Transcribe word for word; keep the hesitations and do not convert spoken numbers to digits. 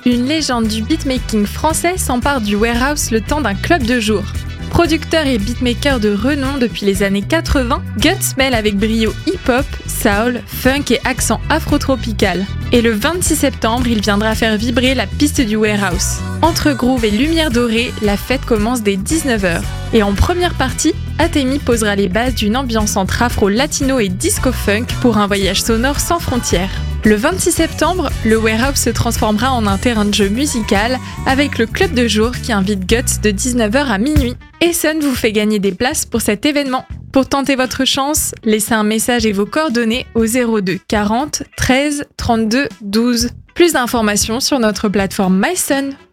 Une légende du beatmaking français s'empare du warehouse le temps d'un club de jour. Producteur et beatmaker de renom depuis les années quatre-vingts, Guts mêle avec brio hip-hop, soul, funk et accent afro-tropical. Et le vingt-six septembre, il viendra faire vibrer la piste du warehouse. Entre groove et lumière dorée, la fête commence dès dix-neuf heures. Et en première partie, Atemi posera les bases d'une ambiance entre afro-latino et disco-funk pour un voyage sonore sans frontières. Le vingt-six septembre, le warehouse se transformera en un terrain de jeu musical avec le club de jour qui invite Guts de dix-neuf heures à minuit. Essonne vous fait gagner des places pour cet événement. Pour tenter votre chance, laissez un message et vos coordonnées au zéro deux quarante treize trente-deux douze. Plus d'informations sur notre plateforme MySun.